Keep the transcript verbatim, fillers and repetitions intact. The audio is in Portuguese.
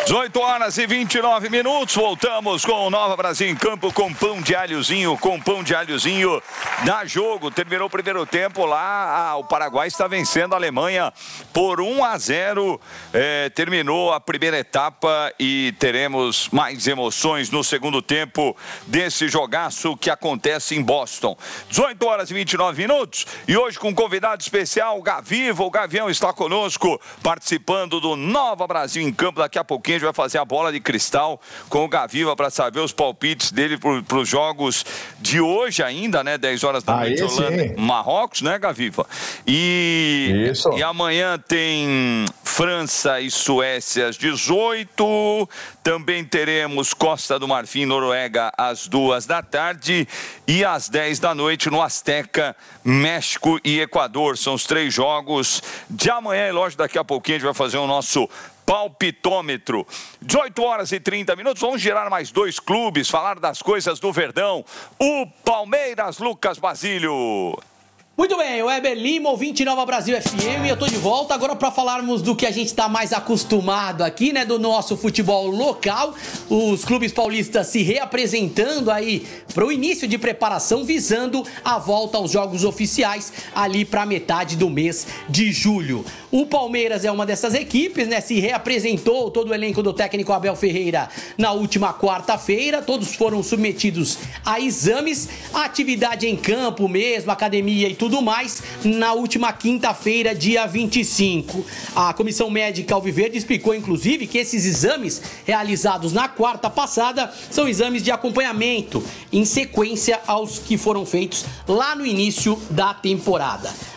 dezoito horas e vinte e nove minutos, voltamos com o Nova Brasil em campo com pão de alhozinho, com pão de alhozinho dá jogo, terminou o primeiro tempo lá, ah, o Paraguai está vencendo a Alemanha por um a zero, é, terminou a primeira etapa e teremos mais emoções no segundo tempo desse jogaço que acontece em Boston. dezoito horas e vinte e nove minutos e hoje com um convidado especial, o Gaviva, o Gavião está conosco, participando do Nova Brasil em campo. Daqui a pouquinho a gente vai fazer a bola de cristal com o Gaviva para saber os palpites dele para os jogos de hoje ainda, né? dez horas da noite, Holanda e Marrocos, né, Gaviva? E, Isso. e amanhã tem França e Suécia às dezoito. Também teremos Costa do Marfim, Noruega às duas da tarde. E às dez da noite no Azteca, México e Equador. São os três jogos de amanhã. E lógico, daqui a pouquinho a gente vai fazer o nosso palpitômetro. dezoito horas e trinta minutos, vamos girar mais dois clubes, falar das coisas do Verdão. O Palmeiras, Lucas Basílio. Muito bem, o Weber Lima, ouvinte Nova Brasil F M, eu tô de volta agora para falarmos do que a gente está mais acostumado aqui, né, do nosso futebol local, os clubes paulistas se reapresentando aí para o início de preparação, visando a volta aos jogos oficiais ali para metade do mês de julho. O Palmeiras é uma dessas equipes, né, se reapresentou todo o elenco do técnico Abel Ferreira na última quarta-feira, todos foram submetidos a exames, a atividade em campo mesmo, academia e tudo mais, na última quinta-feira, dia vinte e cinco. A Comissão Médica Alviverde explicou, inclusive, que esses exames realizados na quarta passada são exames de acompanhamento, em sequência aos que foram feitos lá no início da temporada.